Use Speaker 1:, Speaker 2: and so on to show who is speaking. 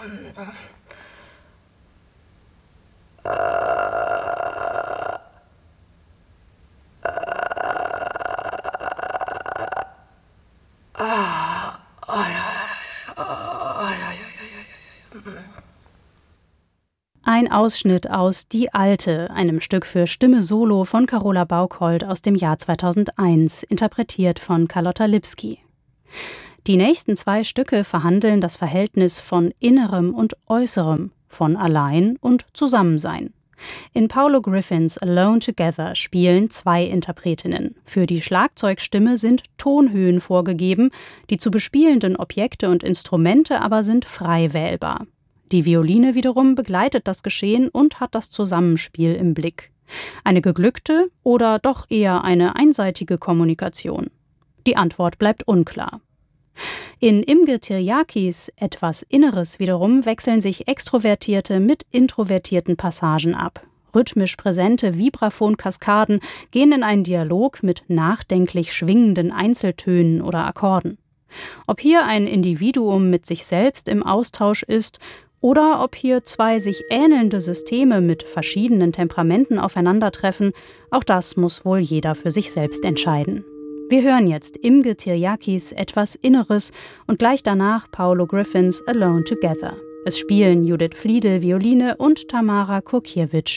Speaker 1: Ein Ausschnitt aus Die Alte, einem Stück für Stimme Solo von Carola Baukhold aus dem Jahr 2001, interpretiert von Carlotta Lipski. Die nächsten 2 Stücke verhandeln das Verhältnis von Innerem und Äußerem, von Allein und Zusammensein. In Paolo Griffins Alone Together spielen 2 Interpretinnen. Für die Schlagzeugstimme sind Tonhöhen vorgegeben, die zu bespielenden Objekte und Instrumente aber sind frei wählbar. Die Violine wiederum begleitet das Geschehen und hat das Zusammenspiel im Blick. Eine geglückte oder doch eher eine einseitige Kommunikation? Die Antwort bleibt unklar. In Imge Tiryakis Etwas Inneres wiederum wechseln sich extrovertierte mit introvertierten Passagen ab. Rhythmisch präsente Vibraphon-Kaskaden gehen in einen Dialog mit nachdenklich schwingenden Einzeltönen oder Akkorden. Ob hier ein Individuum mit sich selbst im Austausch ist oder ob hier 2 sich ähnelnde Systeme mit verschiedenen Temperamenten aufeinandertreffen, auch das muss wohl jeder für sich selbst entscheiden. Wir hören jetzt Imge Tiryakis Etwas Inneres und gleich danach Paolo Griffins Alone Together. Es spielen Judith Fliedl Violine und Tamara Kurkiewicz